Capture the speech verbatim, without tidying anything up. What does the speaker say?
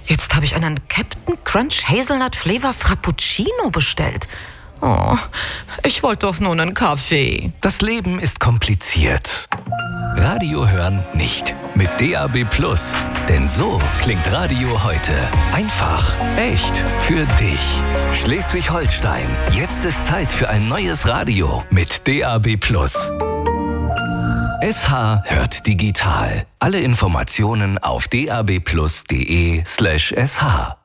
Jetzt habe ich einen Captain Crunch Hazelnut Flavor Frappuccino bestellt. Oh, ich wollte doch nur einen Kaffee. Das Leben ist kompliziert. Radio hören nicht. Mit D A B Plus. Denn so klingt Radio heute. Einfach, echt, für dich. Schleswig-Holstein. Jetzt ist Zeit für ein neues Radio mit D A B Plus. S H hört digital. Alle Informationen auf d a b plus punkt d e slash s h.